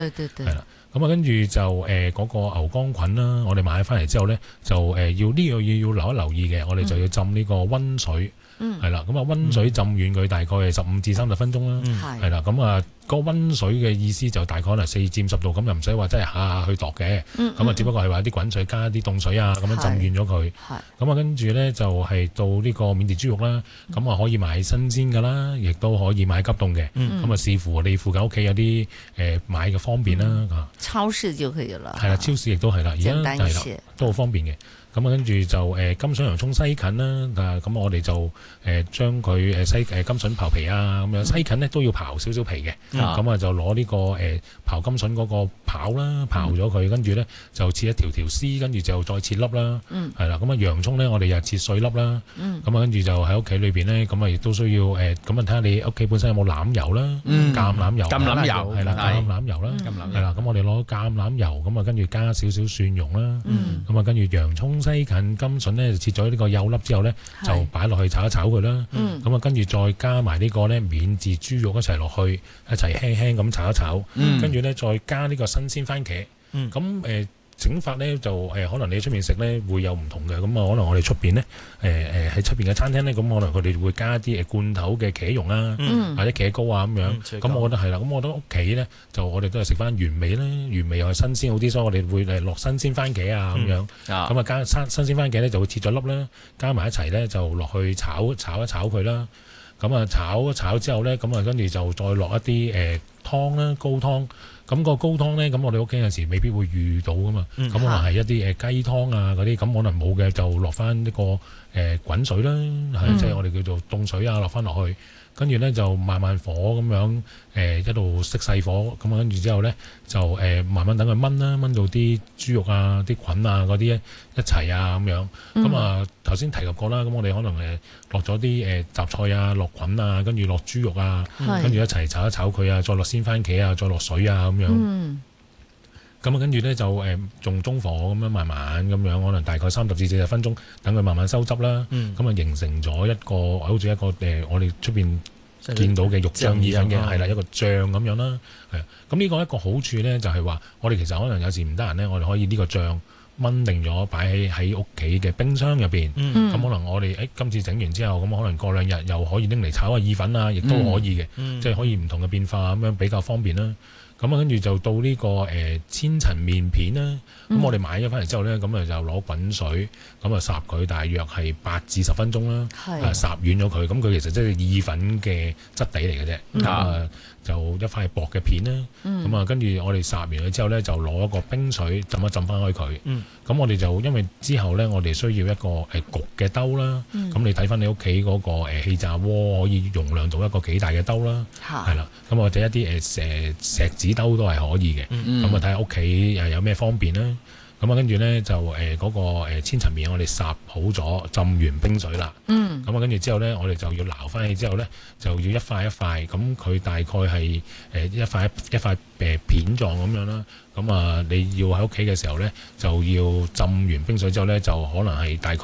係啦。咁啊，跟住就嗰個牛肝菌啦，我哋買翻嚟之後咧，就要呢樣嘢要留意嘅，我哋就要浸呢個温水。係啦，咁啊温水浸軟佢大概係15至30分鐘啦，係啦，咁啊個温水嘅意思就大概可能4至50度，咁又唔使話真係下去度嘅，咁啊只不過係話啲滾水加啲凍水啊，咁樣浸軟咗佢，咁啊跟住咧就係到呢個緬甸豬肉啦，咁啊可以買新鮮㗎啦，亦都可以買急凍嘅，咁啊視乎你附近屋企有啲買嘅方便啦， 超市就可以啦， 係啦，超市亦都係啦，而家係啦，都好方便嘅。咁啊，跟住就金筍洋葱西芹啦，咁我哋就將佢金筍刨皮啊，咁樣西芹咧都要刨少少皮嘅，咁啊就攞呢個刨金筍嗰個刨啦，刨咗佢，跟住咧就切一條條絲，跟住就再切粒啦，係啦，咁啊洋葱咧我哋又切碎粒啦，咁啊跟住就喺屋企裏邊咧，咁啊亦都需要咁啊睇下你屋企本身有冇欖油啦，橄欖油係啦，橄欖油啦，係啦，咁我哋攞橄欖油，咁啊跟住加少少蒜蓉啦，咁啊跟住洋葱。西芹金筍咧就切咗呢個幼粒之後咧，就擺落去炒一炒佢啦。咁啊，跟住再加埋呢個咧緬甸豬肉一齊落去，一齊輕輕咁炒一炒。跟住咧再加呢個新鮮番茄。咁整法咧就可能你喺出面食咧會有唔同嘅。咁啊，可能我哋出邊咧喺出邊嘅餐廳咧，咁可能佢哋會加啲罐頭嘅茄蓉啊，或者茄膏啊咁樣。咁我覺得係啦。咁我覺得屋企咧就我哋都係食翻原味啦，原味又係新鮮好啲，所以我哋會落新鮮番茄啊咁樣。咁啊加新鮮番茄咧就會切咗粒啦，加埋一齊咧就落去炒一炒佢啦。咁啊炒一炒之後咧，咁啊跟住就再落一啲湯啦，高湯。咁個高湯咧，咁我哋屋企有時未必會遇到噶嘛。咁可能係一啲雞湯啊嗰啲，咁可能冇嘅就落翻呢個滾水啦，即係我哋叫做凍水啊，落翻落去。跟住咧就慢慢火咁樣一路熄細火，咁跟住之後咧就慢慢等佢燜啦，燜到啲豬肉啊、啲菌啊嗰啲一齊啊咁樣。咁啊頭先提及過啦，咁我哋可能落咗啲雜菜啊、落菌啊，跟住落豬肉啊，跟住一齊炒一炒佢啊，再落鮮番茄啊，再落水啊咁樣。咁啊，跟住咧就用中火咁樣慢慢咁樣，可能大概30至40分鐘，等佢慢慢收汁啦。咁啊，形成咗一個好似一個我哋出邊見到嘅肉醬意粉嘅係啦，一個醬咁樣啦。係啊，咁呢個一個好處咧，就係話我哋其實可能有時唔得閒咧，我哋可以呢個醬燜定咗擺喺屋企嘅冰箱入邊。咁可能我哋今次整完之後，咁可能過2日又可以拎嚟炒下意粉啊，亦都可以嘅，即係可以唔同嘅變化咁樣比較方便啦。咁啊，跟住就到呢個千層麵片啦。咁我哋買咗翻嚟之後咧，咁啊就攞滾水，咁啊烚佢大約係8至10分鐘啦。烚軟咗佢，咁佢其實即係意粉嘅質地嚟嘅啫。咁啊就一塊薄嘅片啦。咁啊跟住我哋烚完佢之後咧，就攞一個冰水浸一浸翻開佢。咁我哋就因為之後咧，我哋需要一個焗嘅兜啦。咁你睇翻你屋企嗰個氣炸鍋可以容量到一個幾大嘅兜啦。係啦。咁或者一啲錫紙兜都係可以嘅。咁啊睇下屋企有咩方便啦。咁啊跟住咧就嗰個千層麵我哋烚好咗，浸完冰水啦。咁啊跟住之後咧，我哋就要撈翻起之後咧，就要一塊一塊，咁佢大概係一塊片狀咁樣啦。咁啊你要喺屋企嘅時候咧，就要浸完冰水之後咧，就可能係大概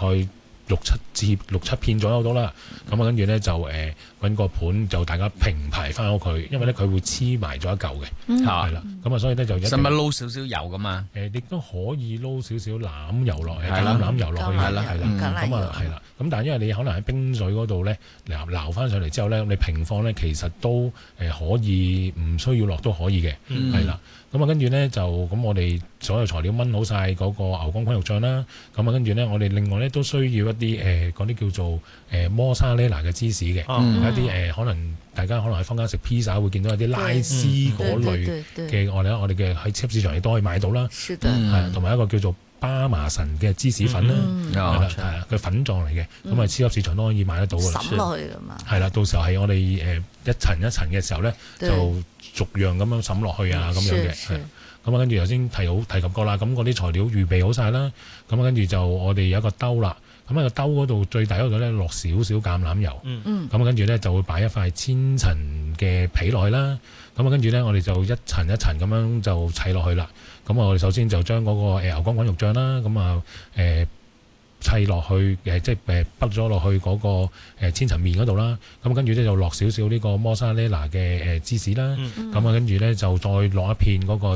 6、7片左右到啦。咁啊跟住咧就揾個盤就大家平排翻好佢，因為咧佢會黐埋咗一嚿嘅，係啦。咁啊所以咧就使唔使撈少少油噶嘛？ 亦都可以撈少少欖油落去，橄欖油落去，係啦。咁啊係啦。咁但係因為你可能喺冰水嗰度咧撈翻上嚟之後咧，你平放咧其實都可以唔需要落都可以嘅，係啦。咁啊跟住咧就咁我哋所有材料燜好晒嗰個牛肝菌肉醬啦。咁啊跟住咧我哋另外咧都需要一啲嗰啲叫做摩沙雷拿嘅芝士嘅，有一啲可能大家可能喺坊間食披薩會見到有啲拉絲嗰類嘅，我哋嘅喺超級市場亦都可以買到啦。係同埋一個叫做巴麻神嘅芝士粉啦，係啦，係啊，佢粉狀嚟嘅，咁啊超級市場都可以買得到噶啦。 滲落去㗎嘛。係啦，到時候係我哋一層一層嘅時候咧，就逐樣咁樣滲落去啊咁樣嘅。咁啊跟住頭先提及過啦，咁嗰啲材料預備好晒啦，咁啊跟住就我哋有一個兜啦。咁喺個兜嗰度最大嗰度咧落少少橄欖油，咁跟住咧就會擺一塊千層嘅皮落去啦。咁啊跟住咧我哋就一層一層咁樣就砌落去啦。咁我哋首先就將嗰個牛肝菌肉醬啦，咁啊砌落去即係畢咗落去嗰個千層麵嗰度啦。咁跟住咧就落少少呢個摩沙咧拿嘅芝士啦。咁跟住咧就再落一片嗰個